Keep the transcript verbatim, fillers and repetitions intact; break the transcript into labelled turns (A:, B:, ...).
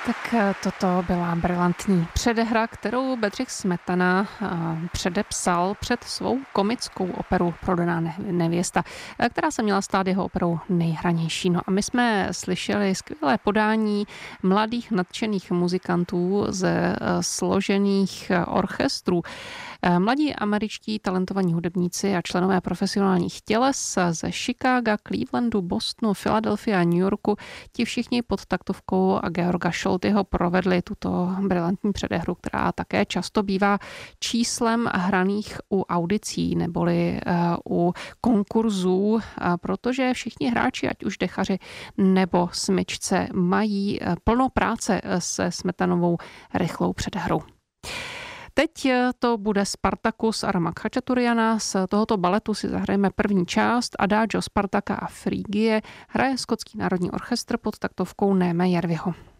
A: Tak toto byla brilantní předehra, kterou Bedřich Smetana předepsal před svou komickou operu Prodaná nevěsta, která se měla stát jeho operou nejhranější. No a my jsme slyšeli skvělé podání mladých nadšených muzikantů ze složených orchestrů. Mladí američtí talentovaní hudebníci a členové profesionálních těles ze Chicaga, Clevelandu, Bostonu, Filadelfie a New Yorku, ti všichni pod taktovkou Georga Scholtyho provedli tuto brilantní předehru, která také často bývá číslem hraných u audicí neboli u konkurzů, protože všichni hráči, ať už dechaři nebo smyčce, mají plno práce se Smetanovou rychlou předehrou. Teď to bude Spartacus Arama Khachaturiana. Z tohoto baletu si zahrajeme první část Adagio Spartaka a Frígie. Hraje Skotský národní orchestr pod taktovkou Néme Järviho.